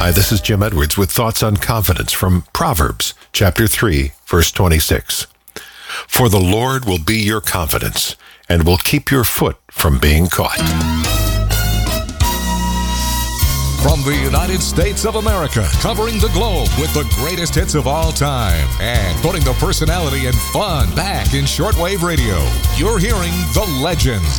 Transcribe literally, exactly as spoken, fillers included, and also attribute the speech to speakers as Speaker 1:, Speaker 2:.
Speaker 1: Hi, this is Jim Edwards with thoughts on confidence from Proverbs chapter three, verse twenty-six. For the Lord will be your confidence and will keep your foot from being caught.
Speaker 2: From the United States of America, covering the globe with the greatest hits of all time and putting the personality and fun back in shortwave radio, you're hearing The Legends.